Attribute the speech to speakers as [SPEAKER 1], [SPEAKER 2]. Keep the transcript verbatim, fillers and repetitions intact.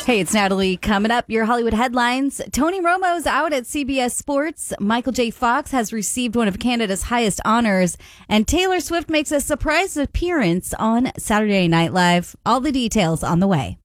[SPEAKER 1] Hey, it's Natalie. Coming up, your Hollywood headlines. Tony Romo's out at C B S Sports. Michael J. Fox has received one of Canada's highest honors. And Taylor Swift makes a surprise appearance on Saturday Night Live. All the details on the way.